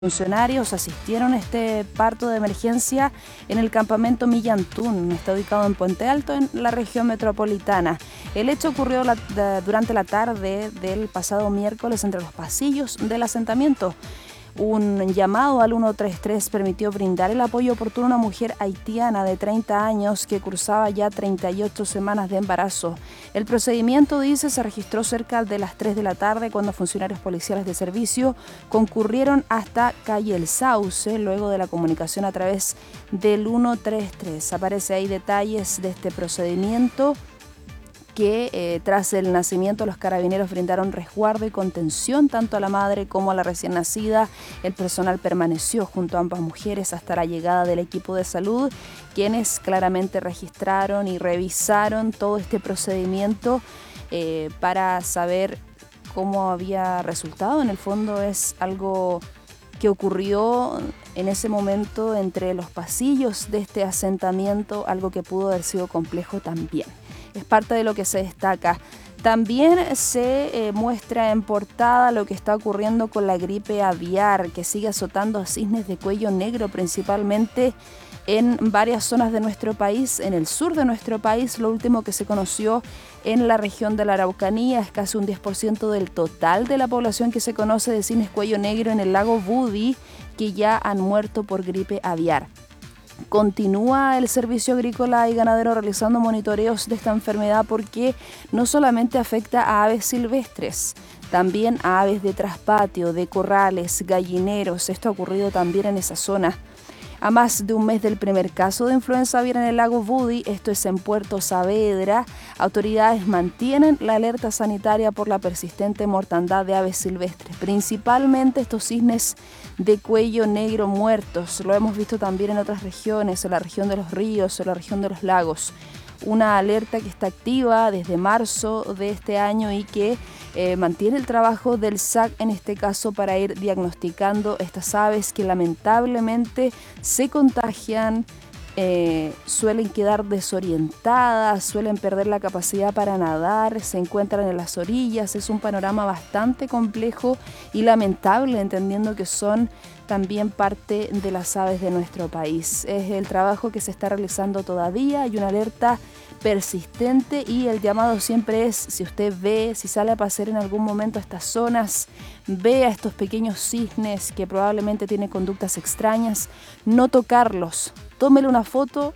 Funcionarios asistieron a este parto de emergencia en el campamento Millantún, está ubicado en Puente Alto, en la región metropolitana. El hecho ocurrió durante la tarde del pasado miércoles entre los pasillos del asentamiento. Un llamado al 133 permitió brindar el apoyo oportuno a una mujer haitiana de 30 años que cursaba ya 38 semanas de embarazo. El procedimiento, dice, se registró cerca de las 3 de la tarde cuando funcionarios policiales de servicio concurrieron hasta calle El Sauce, luego de la comunicación a través del 133. Aparece ahí detalles de este procedimiento que tras el nacimiento los carabineros brindaron resguardo y contención tanto a la madre como a la recién nacida. El personal permaneció junto a ambas mujeres hasta la llegada del equipo de salud, quienes claramente registraron y revisaron todo este procedimiento para saber cómo había resultado. En el fondo es algo que ocurrió en ese momento entre los pasillos de este asentamiento, algo que pudo haber sido complejo también. Es parte de lo que se destaca. También se muestra en portada lo que está ocurriendo con la gripe aviar, que sigue azotando a cisnes de cuello negro, principalmente en varias zonas de nuestro país. En el sur de nuestro país, lo último que se conoció en la región de la Araucanía es casi un 10% del total de la población que se conoce de cisnes cuello negro en el lago Budi, que ya han muerto por gripe aviar. Continúa el Servicio Agrícola y Ganadero realizando monitoreos de esta enfermedad porque no solamente afecta a aves silvestres, también a aves de traspatio, de corrales, gallineros. Esto ha ocurrido también en esa zona. A más de un mes del primer caso de influenza aviar en el lago Budi, esto es en Puerto Saavedra, autoridades mantienen la alerta sanitaria por la persistente mortandad de aves silvestres, principalmente estos cisnes de cuello negro muertos. Lo hemos visto también en otras regiones, en la región de los ríos, en la región de los lagos. Una alerta que está activa desde marzo de este año y que mantiene el trabajo del SAC en este caso para ir diagnosticando estas aves que lamentablemente se contagian, suelen quedar desorientadas, suelen perder la capacidad para nadar, se encuentran en las orillas. Es un panorama bastante complejo y lamentable, entendiendo que son también parte de las aves de nuestro país. Es el trabajo que se está realizando todavía, hay una alerta persistente y el llamado siempre es, si usted ve, si sale a pasear en algún momento a estas zonas, ve a estos pequeños cisnes que probablemente tienen conductas extrañas, no tocarlos, tómele una foto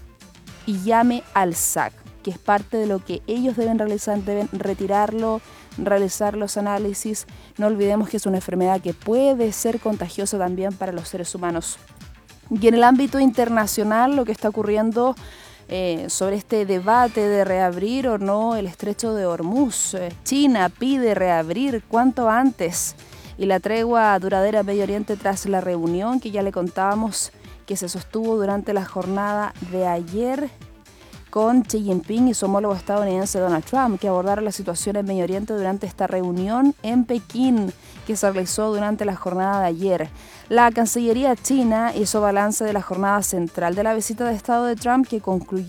y llame al SAC, que es parte de lo que ellos deben realizar, deben retirarlo, realizar los análisis. No olvidemos que es una enfermedad que puede ser contagiosa también para los seres humanos. Y en el ámbito internacional, lo que está ocurriendo sobre este debate de reabrir o no el estrecho de Hormuz. China pide reabrir cuanto antes y la tregua duradera en Medio Oriente tras la reunión que ya le contábamos que se sostuvo durante la jornada de ayer con Xi Jinping y su homólogo estadounidense Donald Trump, que abordaron la situación en Medio Oriente durante esta reunión en Pekín, que se realizó durante la jornada de ayer. La Cancillería china hizo balance de la jornada central de la visita de Estado de Trump, que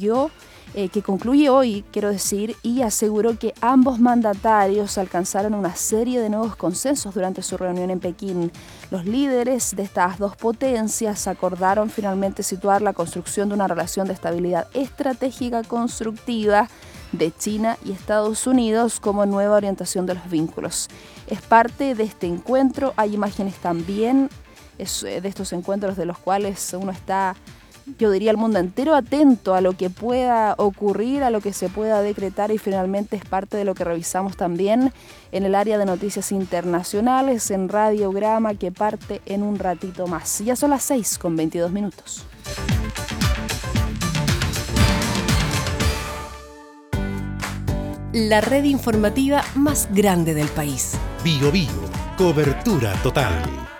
concluye hoy, y aseguró que ambos mandatarios alcanzaron una serie de nuevos consensos durante su reunión en Pekín. Los líderes de estas dos potencias acordaron finalmente situar la construcción de una relación de estabilidad estratégica constructiva de China y Estados Unidos como nueva orientación de los vínculos. Es parte de este encuentro, hay imágenes también de estos encuentros de los cuales uno está, yo diría, el mundo entero atento a lo que pueda ocurrir, a lo que se pueda decretar, y finalmente es parte de lo que revisamos también en el área de noticias internacionales en Radiograma, que parte en un ratito más. Ya son las 6:22. La red informativa más grande del país. Bio Bio, cobertura total.